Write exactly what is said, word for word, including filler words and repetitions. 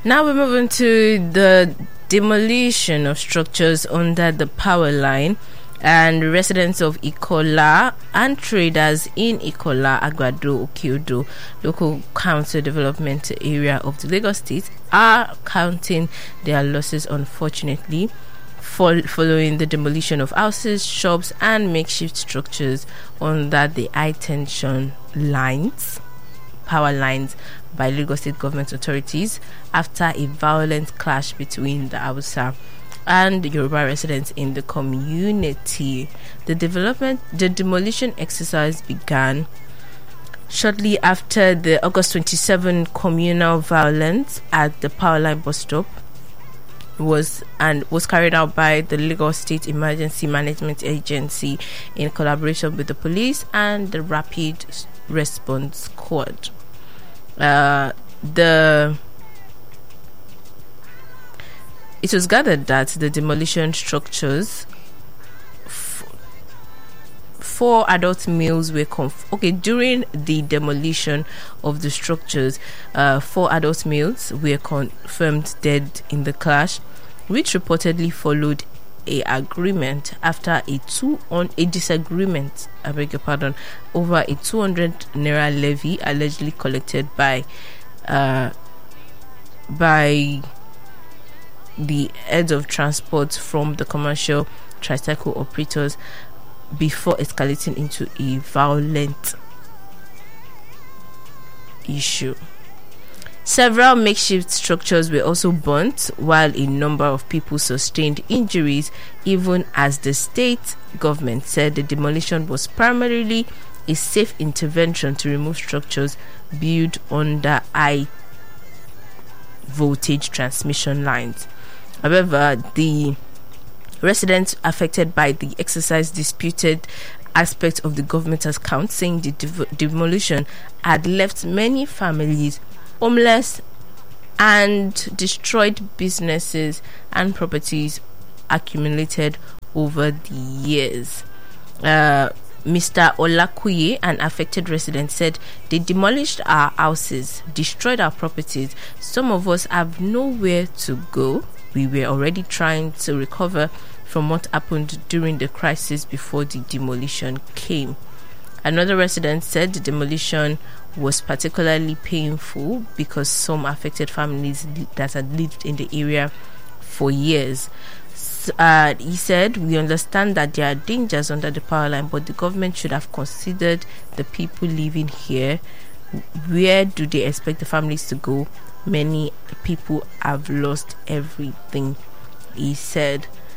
Now we're moving to the demolition of structures under the power line, and residents of Ikola and traders in Ikola, Agbado, Okiodo, local council development area of the Lagos State are counting their losses, unfortunately, fol- following the demolition of houses, shops and makeshift structures under the high tension lines, power lines, by Lagos State government authorities after a violent clash between the Hausa and Yoruba residents in the community. The development, the demolition exercise began shortly after the August twenty-seventh communal violence at the Powerline bus stop was and was carried out by the Lagos State Emergency Management Agency in collaboration with the police and the Rapid Response Squad. Uh, the it was gathered that the demolition structures, f- four adult males were conf- okay during the demolition of the structures. Uh, four adult males were confirmed dead in the clash, which reportedly followed a agreement after a two on a disagreement I beg your pardon over a two hundred naira levy allegedly collected by uh by the heads of transport from the commercial tricycle operators before escalating into a violent issue. Several makeshift structures were also burnt, while a number of people sustained injuries, even as the state government said the demolition was primarily a safe intervention to remove structures built under high voltage transmission lines. However, the residents affected by the exercise disputed aspects of the government's account, saying the de- demolition had left many families homeless and destroyed businesses and properties accumulated over the years. Uh, Mister Olakuye, an affected resident, said they demolished our houses, destroyed our properties. Some of us have nowhere to go. We were already trying to recover from what happened during the crisis before the demolition came. Another resident said the demolition was particularly painful because some affected families that had lived in the area for years. Uh, he said, we understand that there are dangers under the power line, but the government should have considered the people living here. Where do they expect the families to go? Many people have lost everything, he said.